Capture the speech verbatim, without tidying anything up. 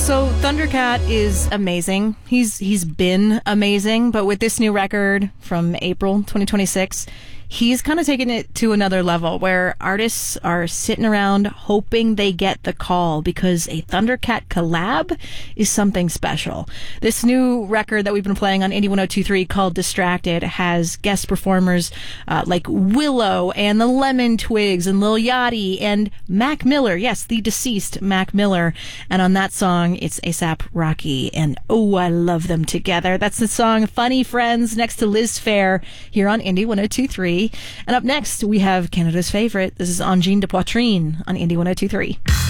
So Thundercat is amazing. He's he's been amazing, but with this new record from April twenty twenty-six, he's kind of taken it to another level where artists are sitting around hoping they get the call because a Thundercat collab is something special. This new record that we've been playing on Indie one oh two point three called Distracted has guest performers uh, like Willow and the Lemon Twigs and Lil Yachty and Mac Miller. Yes, the deceased Mac Miller. And on that song, it's A$AP Rocky and Oh, I Love Them Together. That's the song Funny Friends next to Liz Phair here on Indie one oh two point three. And up next, we have Canada's favorite. This is Angine de Poitrine on Indie one oh two point three.